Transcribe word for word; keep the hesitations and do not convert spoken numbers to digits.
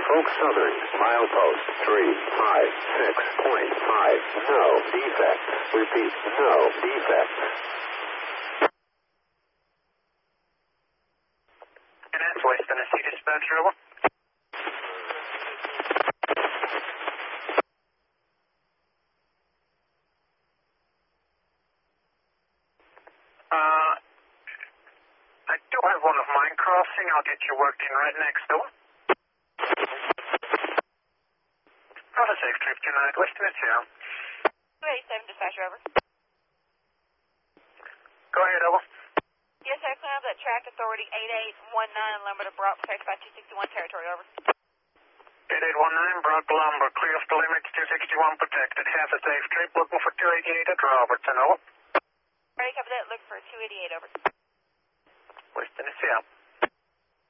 Norfolk Southern, milepost three five six point five. No defects. Repeat, no defects. And that's West Tennessee dispatcher, over. Uh, I do have one of mine crossing. I'll get you worked in right next door. Have a safe trip tonight, West Tennessee. two eighty-seven dispatcher, over. Go ahead, over. Yes, sir. Clear up that track authority eight eight one nine, lumber to Brock, protected by two sixty-one territory, over. eight eight one nine, Brock Lumber, clear off the limits, two sixty-one protected. Have a safe trip, looking for two eighty-eight at Robertson, over. Ready, cover that. Look for two eighty-eight, over. West Tennessee.